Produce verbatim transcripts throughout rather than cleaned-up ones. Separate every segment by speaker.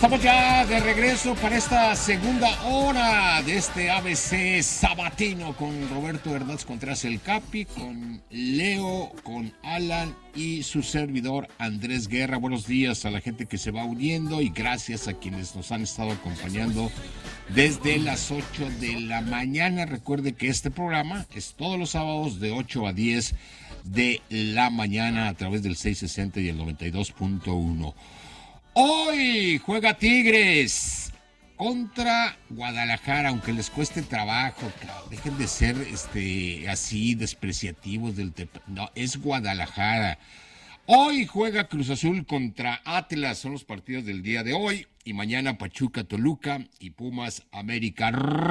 Speaker 1: Estamos ya de regreso para esta segunda hora de este A B C sabatino con Roberto Hernández Contreras el Capi, con Leo, con Alan y su servidor Andrés Guerra. Buenos días a la gente que se va uniendo y gracias a quienes nos han estado acompañando desde las ocho de la mañana. Recuerde que este programa es todos los sábados de ocho a diez de la mañana a través del seiscientos sesenta y el noventa y dos punto uno. Hoy juega Tigres contra Guadalajara, aunque les cueste trabajo, cabrón. Dejen de ser este así despreciativos del Tepa. No, es Guadalajara. Hoy juega Cruz Azul contra Atlas, son los partidos del día de hoy. Y mañana Pachuca, Toluca y Pumas, América.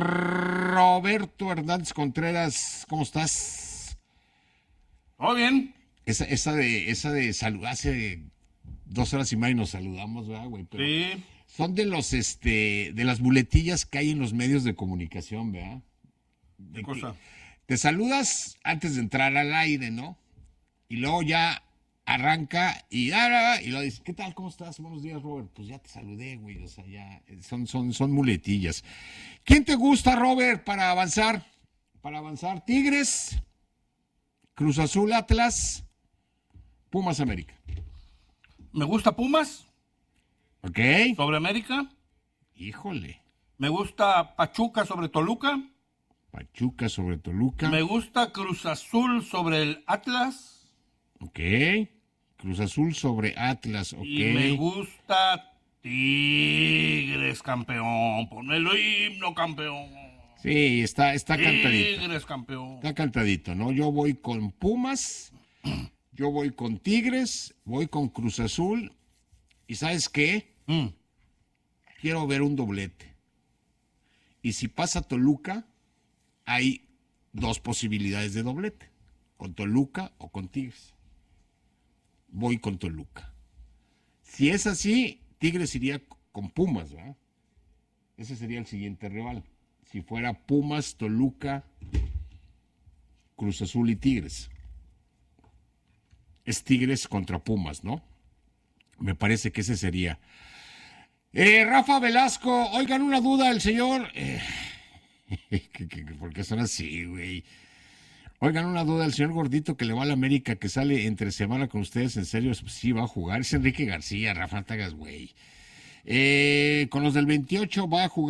Speaker 1: Roberto Hernández Contreras, ¿cómo estás?
Speaker 2: ¿Todo bien?
Speaker 1: Esa, esa de, esa de saludarse. Dos horas y media y nos saludamos, ¿verdad, güey? Pero
Speaker 2: sí.
Speaker 1: Son de los, este, de las muletillas que hay en los medios de comunicación, ¿verdad?
Speaker 2: ¿Qué de cosa?
Speaker 1: Te saludas antes de entrar al aire, ¿no? Y luego ya arranca y, y luego dices, ¿qué tal? ¿Cómo estás? Buenos días, Robert. Pues ya te saludé, güey. O sea, ya son, son, son muletillas. ¿Quién te gusta, Robert, para avanzar? Para avanzar, Tigres, Cruz Azul, Atlas, Pumas, América.
Speaker 2: Me gusta Pumas.
Speaker 1: Ok.
Speaker 2: Sobre América.
Speaker 1: Híjole.
Speaker 2: Me gusta Pachuca sobre Toluca.
Speaker 1: Pachuca sobre Toluca.
Speaker 2: Me gusta Cruz Azul sobre el Atlas.
Speaker 1: Ok. Cruz Azul sobre Atlas. Ok.
Speaker 2: Y me gusta Tigres, campeón. Ponme el himno, campeón.
Speaker 1: Sí, está, está cantadito.
Speaker 2: Tigres, campeón.
Speaker 1: Está cantadito, ¿no? Yo voy con Pumas. Yo voy con Tigres, voy con Cruz Azul, y ¿sabes qué?
Speaker 2: Mm.
Speaker 1: Quiero ver un doblete. Y si pasa Toluca, hay dos posibilidades de doblete, con Toluca o con Tigres. Voy con Toluca. Si es así, Tigres iría con Pumas, ¿verdad? Ese sería el siguiente rival. Si fuera Pumas, Toluca, Cruz Azul y Tigres. Es Tigres contra Pumas, ¿no? Me parece que ese sería. Eh, Rafa Velasco, oigan una duda, el señor... Eh, ¿Por qué son así, güey? Oigan una duda, el señor gordito que le va a la América, que sale entre semana con ustedes, ¿en serio sí va a jugar? Es Enrique García, Rafa, no te hagas, güey. Eh, con los del veintiocho va a jugar.